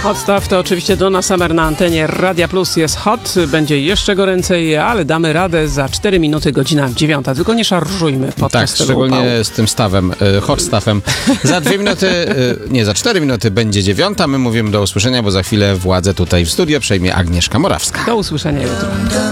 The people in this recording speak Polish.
Hot Stuff to oczywiście Donna Summer na antenie Radia Plus. Jest hot, będzie jeszcze goręcej, ale damy radę za 4 minuty, godzina 9. Tylko nie szarżujmy podczas Tak, tego szczególnie upału. z tym stawem, hot stuffem. Za 2 minuty, za 4 minuty będzie 9. My mówimy do usłyszenia, bo za chwilę władzę tutaj w studio przejmie Agnieszka Morawska. Do usłyszenia jutro.